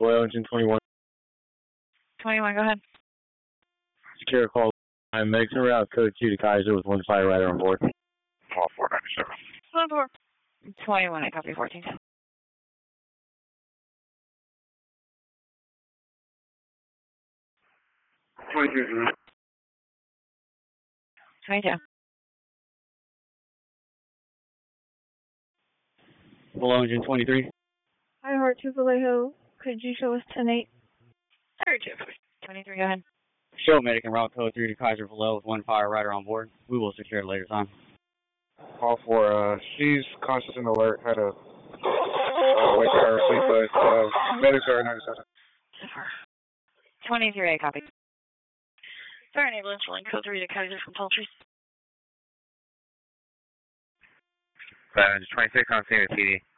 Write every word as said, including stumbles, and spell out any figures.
Oil Engine twenty-one. twenty-one, go ahead. Secure call. I'm making route code two to Kaiser with one fire rider on board. Call four ninety-seven. One four. twenty-one, I copy fourteen. twenty-two. twenty-two. Oil Engine twenty-three. Hi, Heart to Vallejo. Could you show us ten eight? twenty-three, go ahead. Show medic and route code three to Kaiser below with one fire rider on board. We will secure it later time. Call for, uh, she's conscious and alert. Had a uh, wake her sleep, but uh, medics are ninety-seven. twenty-three, I copy. Fire and ambulance rolling code three to Kaiser from Poultry. Uh, twenty-six on scene with T D.